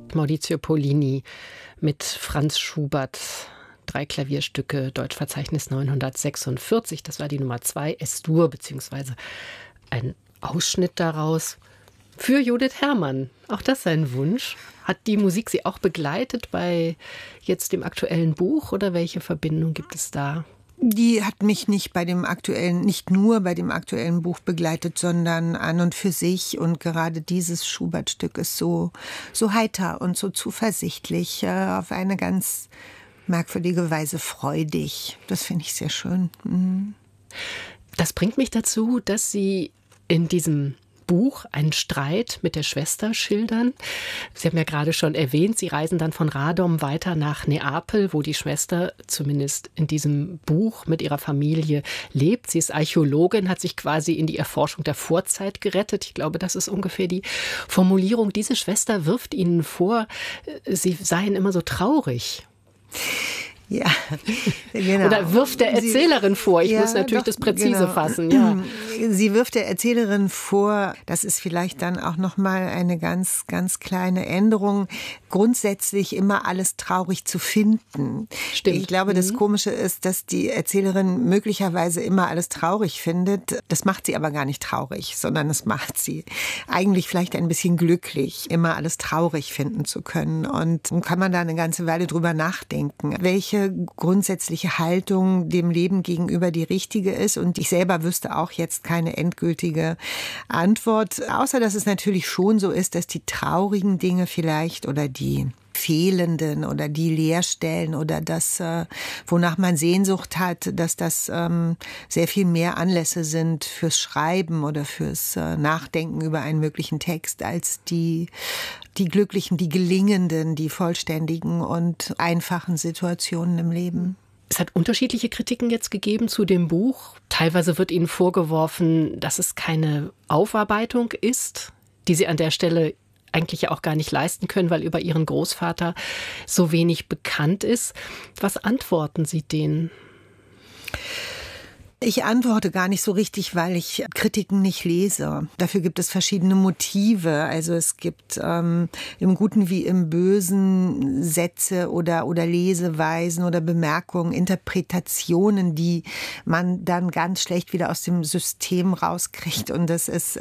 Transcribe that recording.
Maurizio Pollini mit Franz Schubert. 3 Klavierstücke, Deutschverzeichnis 946. Das war die Nummer 2, Es-Dur, beziehungsweise ein Ausschnitt daraus. Für Judith Herrmann. Auch das ein Wunsch. Hat die Musik Sie auch begleitet bei jetzt dem aktuellen Buch oder welche Verbindung gibt es da? Die hat mich nicht nur bei dem aktuellen Buch begleitet, sondern an und für sich. Und gerade dieses Schubert-Stück ist so heiter und so zuversichtlich, auf eine ganz merkwürdige Weise freudig. Das finde ich sehr schön. Mhm. Das bringt mich dazu, dass Sie in diesem Buch einen Streit mit der Schwester schildern. Sie haben ja gerade schon erwähnt, Sie reisen dann von Radom weiter nach Neapel, wo die Schwester zumindest in diesem Buch mit ihrer Familie lebt. Sie ist Archäologin, hat sich quasi in die Erforschung der Vorzeit gerettet. Ich glaube, das ist ungefähr die Formulierung. Diese Schwester wirft Ihnen vor, Sie seien immer so traurig. Ja, genau. Oder wirft der Erzählerin vor, ich muss natürlich das präzise fassen. Ja. Sie wirft der Erzählerin vor, das ist vielleicht dann auch nochmal eine ganz, ganz kleine Änderung, grundsätzlich immer alles traurig zu finden. Stimmt. Ich glaube, das Komische ist, dass die Erzählerin möglicherweise immer alles traurig findet. Das macht sie aber gar nicht traurig, sondern das macht sie eigentlich vielleicht ein bisschen glücklich, immer alles traurig finden zu können. Und kann man da eine ganze Weile drüber nachdenken, welche grundsätzliche Haltung dem Leben gegenüber die richtige ist. Und ich selber wüsste auch jetzt keine endgültige Antwort, außer dass es natürlich schon so ist, dass die traurigen Dinge vielleicht oder die fehlenden oder die Leerstellen oder das, wonach man Sehnsucht hat, dass das sehr viel mehr Anlässe sind fürs Schreiben oder fürs Nachdenken über einen möglichen Text als die glücklichen, die gelingenden, die vollständigen und einfachen Situationen im Leben. Es hat unterschiedliche Kritiken jetzt gegeben zu dem Buch. Teilweise wird Ihnen vorgeworfen, dass es keine Aufarbeitung ist, die Sie an der Stelle eigentlich ja auch gar nicht leisten können, weil über Ihren Großvater so wenig bekannt ist. Was antworten Sie denen? Ich antworte gar nicht so richtig, weil ich Kritiken nicht lese. Dafür gibt es verschiedene Motive. Also es gibt im Guten wie im Bösen Sätze oder Leseweisen oder Bemerkungen, Interpretationen, die man dann ganz schlecht wieder aus dem System rauskriegt. Und das ist